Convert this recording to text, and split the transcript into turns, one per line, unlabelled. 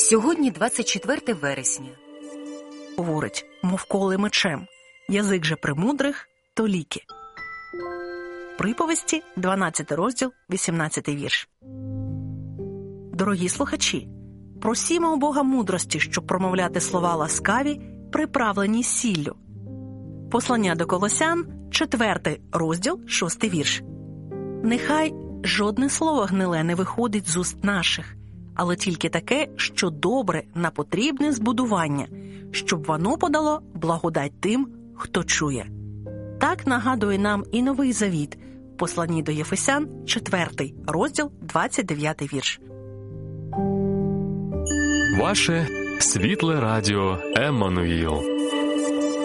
Сьогодні 24 вересня.
Говорить, мов коле мечем, язик же премудрих – то ліки. Приповісті, 12 розділ, 18 вірш. Дорогі слухачі, просімо у Бога мудрості, щоб промовляти слова ласкаві, приправлені сіллю. Послання до Колосян, 4 розділ, 6 вірш. Нехай жодне слово гниле не виходить з уст наших, але тільки таке, що добре на потрібне збудування, щоб воно подало благодать тим, хто чує. Так нагадує нам і Новий Завіт, в посланні до Єфесян, 4 розділ, 29 вірш.
Ваше світле радіо Еммануїл.